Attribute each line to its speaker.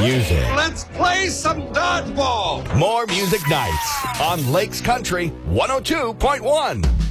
Speaker 1: music.
Speaker 2: Let's play some dodgeball.
Speaker 1: More music nights on Lakes Country 102.1.